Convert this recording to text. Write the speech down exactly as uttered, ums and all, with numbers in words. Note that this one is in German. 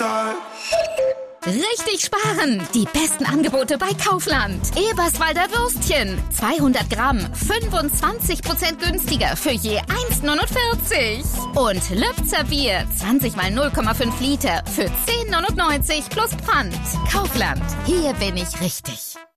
Vorteil. Richtig sparen! Die besten Angebote bei Kaufland. Eberswalder Würstchen. zweihundert Gramm. fünfundzwanzig Prozent günstiger für je eins neunundvierzig. Und Lübzer Bier. zwanzig mal null Komma fünf Liter für zehn neunundneunzig plus Pfand. Kaufland. Hier bin ich richtig.